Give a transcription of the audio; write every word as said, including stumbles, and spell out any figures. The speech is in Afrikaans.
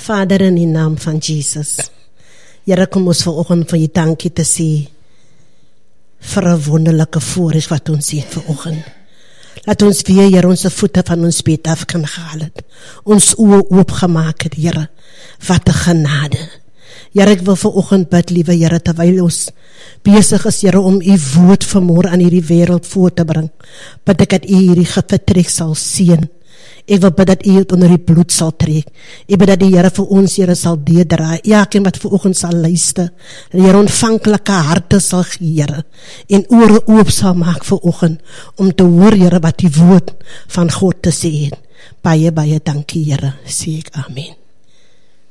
Vader, in die naam van Jesus, Here, kom ons vanoggend vir U dankie te sê vir 'n wonderlike voorreg wat ons het vanoggend. Laat ons weer, Here, ons voete van ons bed af kan gehaal het, ons oë oopgemaak het, Here, wat 'n genade. Here, ek wil vanoggend bid, liewe Here, terwyl ons besig is, Here, om U woord vanmôre aan hierdie wêreld voor te bring, bid ek dat U hierdie vertrek sal seën. Ek wil bid dat U het onder die bloed sal trek. Ek bid dat die Here vir ons, Here, sal deurdra. Elkeen wat vanoggend sal luister, dat die Here ontvanklike harte sal gee, Here, en ore oop sal maak vanoggend, om te hoor, Here, wat die woord van God te sê het. Baie, baie dankie, Here, sê ek amen.